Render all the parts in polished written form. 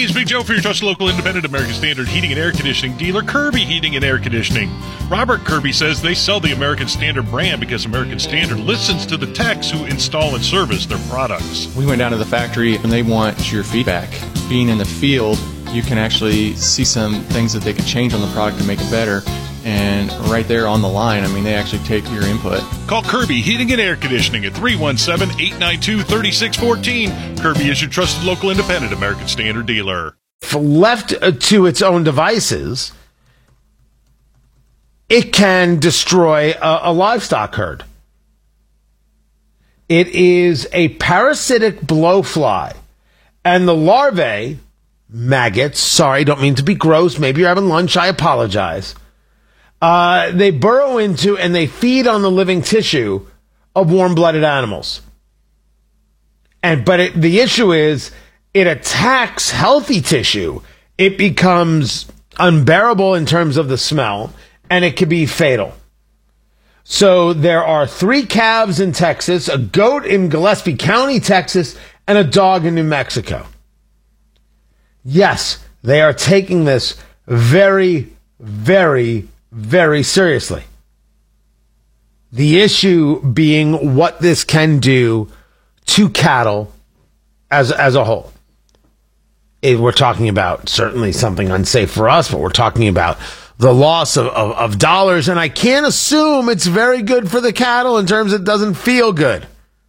Hey, it's Big Joe for your trusted local independent American Standard heating and air conditioning dealer, Kirby Heating and Air Conditioning. Robert Kirby says they sell the American Standard brand because American Standard listens to the techs who install and service their products. We went down to the factory and they want your feedback. Being in the field, you can actually see some things that they can change on the product to make it better. And right there on the line, I mean, they actually take your input. Call Kirby Heating and Air Conditioning at 317-892-3614. Kirby is your trusted local independent American Standard dealer. If left to its own devices, it can destroy a livestock herd. It is a parasitic blowfly, and the larvae, maggots, sorry, don't mean to be gross, maybe you're having lunch, I apologize. They burrow into and they feed on the living tissue of warm-blooded animals. But the issue is it attacks healthy tissue. It becomes unbearable in terms of the smell, and it can be fatal. So there are 3 calves in Texas, a goat in Gillespie County, Texas, and a dog in New Mexico. Yes, they are taking this very, very, very seriously. The issue being what this can do to cattle as a whole. We're talking about certainly something unsafe for us, but we're talking about the loss of dollars, and I can't assume it's very good for the cattle in terms it doesn't feel good.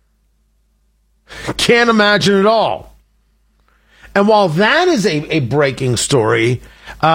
Can't imagine at all. And while that is a breaking story,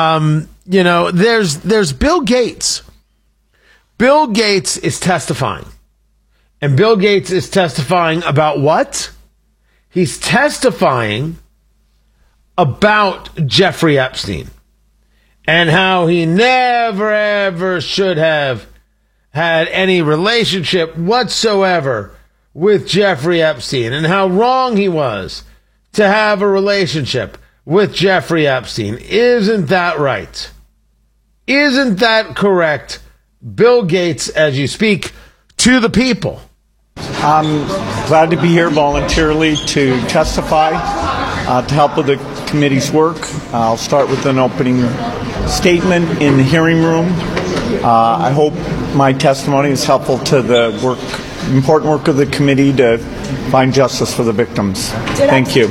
there's Bill Gates. Bill Gates is testifying. And Bill Gates is testifying about what? He's testifying about Jeffrey Epstein and how he never, ever should have had any relationship whatsoever with Jeffrey Epstein and how wrong he was to have a relationship with Jeffrey Epstein. Isn't that right? Isn't that correct? Bill Gates, as you speak to the people. I'm glad to be here voluntarily to testify, to help with the committee's work. I'll start with an opening statement in the hearing room. I hope my testimony is helpful to the important work of the committee to find justice for the victims. Thank you.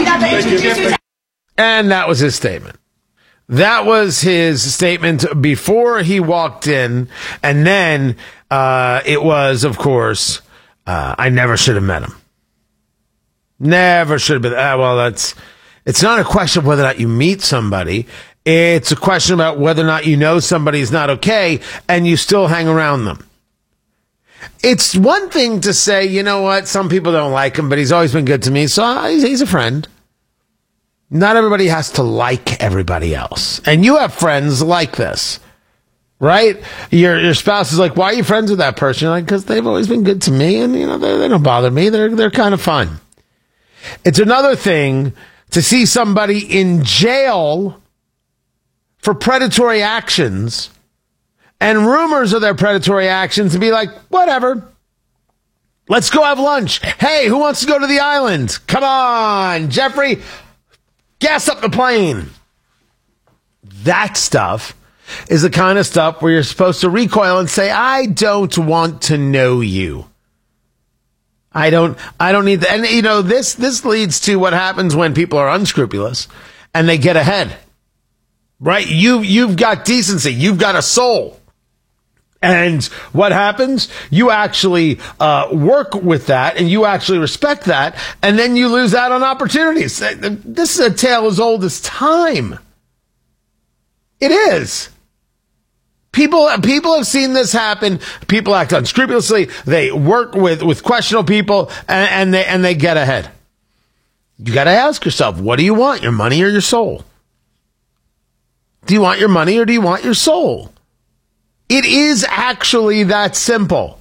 And that was his statement. That was his statement before he walked in. And then it was, of course, I never should have met him. Never should have been. It's not a question of whether or not you meet somebody. It's a question about whether or not you know somebody's not okay and you still hang around them. It's one thing to say, you know what, some people don't like him, but he's always been good to me, so he's a friend. Not everybody has to like everybody else. And you have friends like this, right? Your spouse is like, why are you friends with that person? You're like, because they've always been good to me, and they don't bother me. They're kind of fun. It's another thing to see somebody in jail for predatory actions and rumors of their predatory actions and be like, whatever. Let's go have lunch. Hey, who wants to go to the island? Come on, Jeffrey. Gas up the plane. That stuff is the kind of stuff where you're supposed to recoil and say, I don't want to know you. I don't need that. And this leads to what happens when people are unscrupulous and they get ahead. Right? You've got decency. You've got a soul. And what happens? You actually work with that, and you actually respect that, and then you lose out on opportunities. This is a tale as old as time. It is. People have seen this happen. People act unscrupulously. They work with questionable people, and they get ahead. You got to ask yourself, what do you want, your money or your soul? Do you want your money or do you want your soul? It is actually that simple.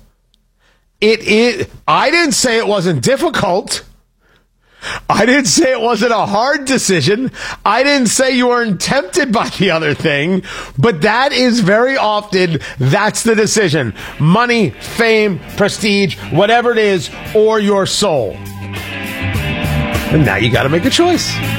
I didn't say it wasn't difficult. I didn't say it wasn't a hard decision. I didn't say you weren't tempted by the other thing, but that is very often, that's the decision. Money, fame, prestige, whatever it is, or your soul. And now you got to make a choice.